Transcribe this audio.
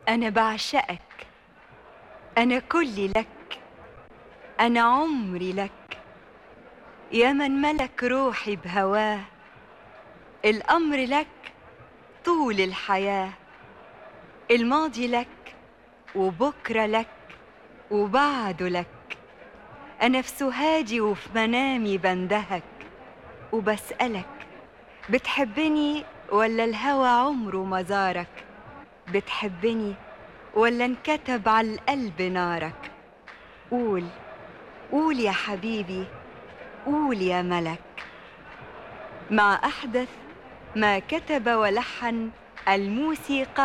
أنا بعشقك، أنا كلي لك، أنا عمري لك، يا من ملك روحي بهواه، الأمر لك طول الحياة، الماضي لك وبكرة لك وبعده لك. أنا في سهادي وفي منامي بندهك وبسألك، بتحبني ولا الهوى عمره ما زارك؟ بتحبني ولا انكتب على القلب نارك؟ قول، قول يا حبيبي، قول يا ملك. مع أحدث ما كتب ولحن الموسيقى